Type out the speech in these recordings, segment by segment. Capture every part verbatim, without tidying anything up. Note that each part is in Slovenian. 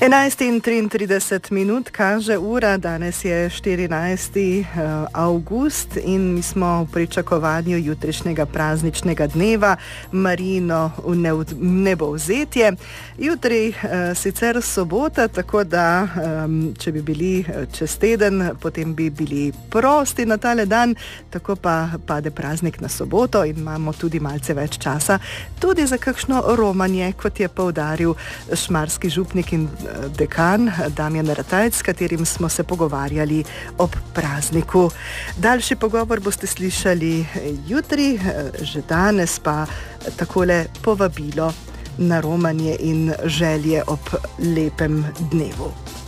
enajst in triintrideset minut kaže ura, danes je štirinajsti avgust in mi smo v pričakovanju jutrišnjega prazničnega dneva, Marijino vnebovzetje. Jutri uh, sicer sobota, tako da um, če bi bili čez teden, potem bi bili prosti na tale dan, tako pa pade praznik na soboto in imamo tudi malce več časa, tudi za kakšno romanje, kot je poudaril šmarski župnik in dekan Damjan Ratajc, s katerim smo se pogovarjali ob prazniku. Daljši pogovor boste slišali jutri, že danes pa takole povabilo na romanje in želje ob lepem dnevu.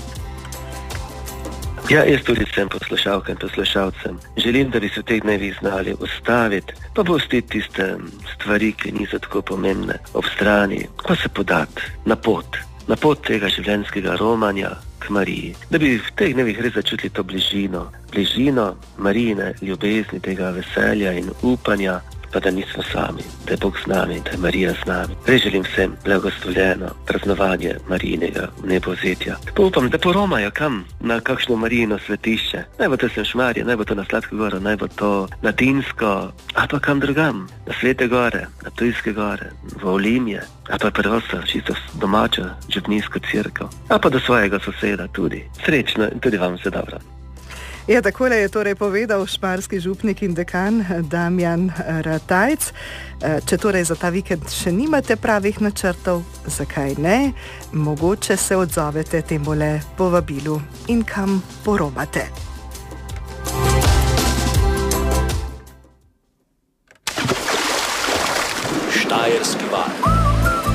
Ja, jaz tudi vsem poslušalkam in poslušalcem želim, da bi se v teh dnevih znali ustaviti, pa pustiti tiste stvari, ki niso tako pomembne, ob strani, ko se podati na pot, na pot tega življenjskega romanja k Mariji. Da bi v teh dnevih res začutili to bližino, bližino Marijine ljubezni, tega veselja in upanja, pa da nismo sami, da je Bog z nami, da je Marija z nami. Res želim vsem blagoslovljeno praznovanje Marijinega vnebovzetja. Pa upam, da poromajo kam, na kakšno Marijino svetišče. Naj bo to sem Šmarje, naj bo to na Sladko goro, naj bo to na Tinsko, a pa kam drugam, na Svete gore, na Ptujske gore, v Olimje, a pa prvosa, čisto domačo župnijsko cerkev, a pa do svojega soseda tudi. Srečno in tudi vam vse dobro. Ja, takole je torej povedal šmarski župnik in dekan Damjan Ratajc. Če torej za ta vikend še nimate pravih načrtov, zakaj ne, mogoče se odzovete temule povabilu in kam poromate.